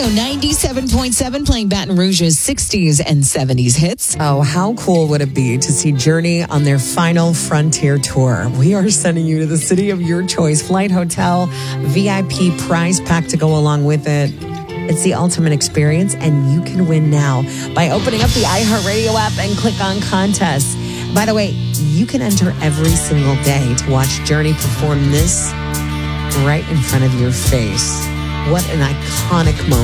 Radio 97.7 playing Baton Rouge's 60s and 70s hits. Oh, how cool would it be to see Journey on their final Frontier tour? We are sending you to the city of your choice, flight, hotel, VIP prize pack to go along with it. It's the ultimate experience, and you can win now by opening up the iHeartRadio app and click on contests. By the way, you can enter every single day to watch Journey perform this right in front of your face. What an iconic moment.